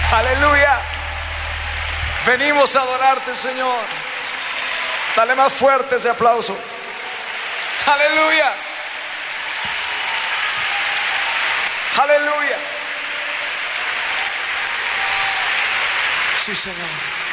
Aleluya. Venimos a adorarte, Señor. Dale más fuerte ese aplauso. Aleluya. Aleluya. Sí, Señor.